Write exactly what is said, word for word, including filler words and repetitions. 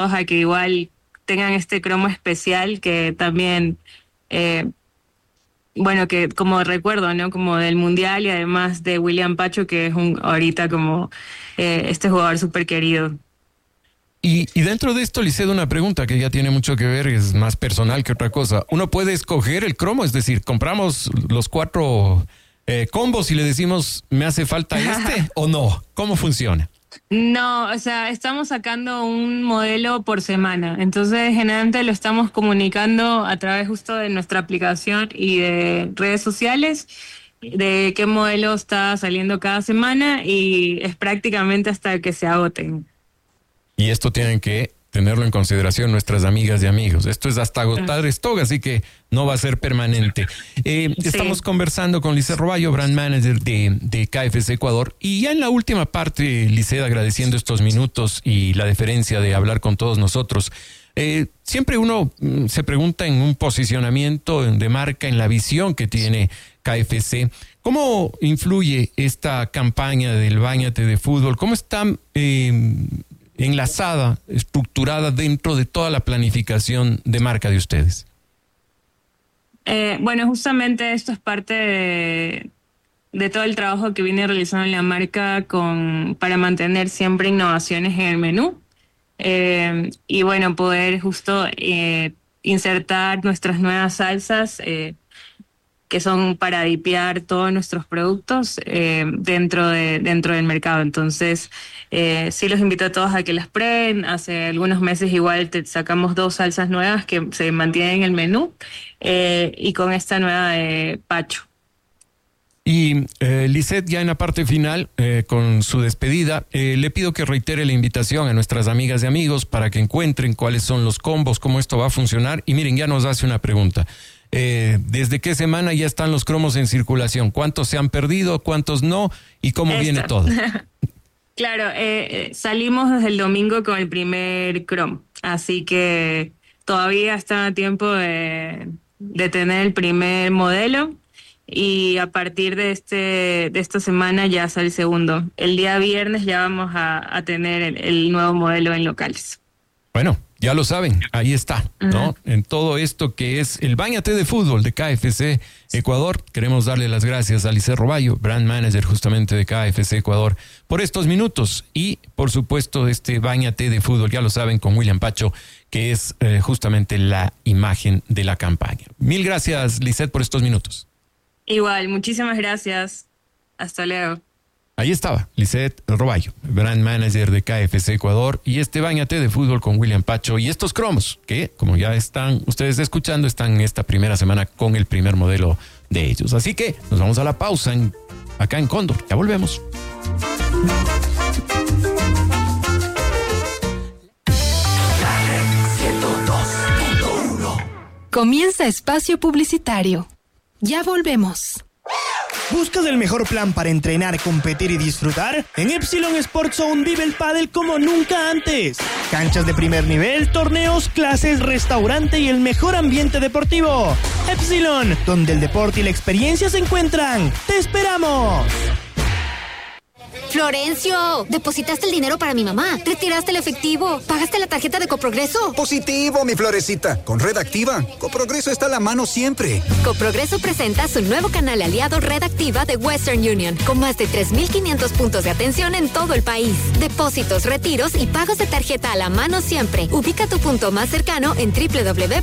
a que igual tengan este cromo especial que también, eh, bueno, que como recuerdo, ¿no? Como del Mundial y además de William Pacho, que es un ahorita como eh, este jugador súper querido. Y, y dentro de esto, Lisset, una pregunta que ya tiene mucho que ver, es más personal que otra cosa. ¿Uno puede escoger el cromo? Es decir, compramos los cuatro eh, combos y le decimos, ¿me hace falta este o no? ¿Cómo funciona? No, o sea, estamos sacando un modelo por semana, entonces generalmente lo estamos comunicando a través justo de nuestra aplicación y de redes sociales, de qué modelo está saliendo cada semana y es prácticamente hasta que se agoten. Y esto tienen que tenerlo en consideración nuestras amigas y amigos. Esto es hasta agotar stock, así que no va a ser permanente. Eh, sí. Estamos conversando con Lisset Robayo, brand manager de, de K F C Ecuador. Y ya en la última parte, Lisset, agradeciendo estos minutos y la deferencia de hablar con todos nosotros. Eh, siempre uno mm, se pregunta en un posicionamiento de marca, en la visión que tiene K F C. ¿Cómo influye esta campaña del Báñate de Fútbol? ¿Cómo está eh, enlazada, estructurada dentro de toda la planificación de marca de ustedes? Eh, bueno, justamente esto es parte de, de todo el trabajo que viene realizando la marca con, para mantener siempre innovaciones en el menú. Eh, y bueno, poder justo eh, insertar nuestras nuevas salsas eh, que son para dipear todos nuestros productos eh, dentro de dentro del mercado. Entonces, eh, sí los invito a todos a que las prueben. Hace algunos meses igual te sacamos dos salsas nuevas que se mantienen en el menú eh, y con esta nueva de Pacho. Y eh, Lisset, ya en la parte final, eh, con su despedida, eh, le pido que reitere la invitación a nuestras amigas y amigos para que encuentren cuáles son los combos, cómo esto va a funcionar. Y miren, ya nos hace una pregunta. Eh, ¿Desde qué semana ya están los cromos en circulación? ¿Cuántos se han perdido? ¿Cuántos no? ¿Y cómo Esta. viene todo? Claro, eh, salimos desde el domingo con el primer cromo, así que todavía está a tiempo de, de tener el primer modelo y a partir de este de esta semana ya sale el segundo. El día viernes ya vamos a, a tener el, el nuevo modelo en locales. Bueno, ya lo saben, ahí está, ¿no? Uh-huh. En todo esto que es el Báñate de Fútbol de K F C Ecuador, queremos darle las gracias a Lisset Robayo, brand manager justamente de K F C Ecuador, por estos minutos y, por supuesto, este Báñate de Fútbol, ya lo saben, con William Pacho, que es eh, justamente la imagen de la campaña. Mil gracias, Lisset, por estos minutos. Igual, muchísimas gracias. Hasta luego. Ahí estaba, Lisset Robayo, brand manager de K F C Ecuador, y este Báñate de Fútbol con William Pacho y estos cromos que, como ya están ustedes escuchando, están en esta primera semana con el primer modelo de ellos. Así que nos vamos a la pausa en, acá en Cóndor. Ya volvemos. Comienza espacio publicitario. Ya volvemos. ¿Buscas el mejor plan para entrenar, competir y disfrutar? En Epsilon Sports Zone vive el pádel como nunca antes. Canchas de primer nivel, torneos, clases, restaurante y el mejor ambiente deportivo. Epsilon, donde el deporte y la experiencia se encuentran. ¡Te esperamos! Florencio, depositaste el dinero para mi mamá, retiraste el efectivo, pagaste la tarjeta de Coprogreso. Positivo, mi florecita. Con Red Activa, Coprogreso está a la mano siempre. Coprogreso presenta su nuevo canal aliado Red Activa de Western Union, con más de tres mil quinientos puntos de atención en todo el país. Depósitos, retiros y pagos de tarjeta a la mano siempre. Ubica tu punto más cercano en doble u doble u doble u